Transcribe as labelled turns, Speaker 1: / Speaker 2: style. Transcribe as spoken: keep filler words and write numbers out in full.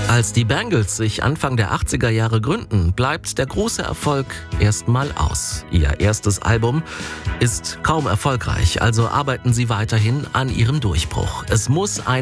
Speaker 1: Als die Bangles sich Anfang der achtziger Jahre gründen, bleibt der große Erfolg erstmal aus. Ihr erstes Album ist kaum erfolgreich, also arbeiten sie weiterhin an ihrem Durchbruch. Es muss ein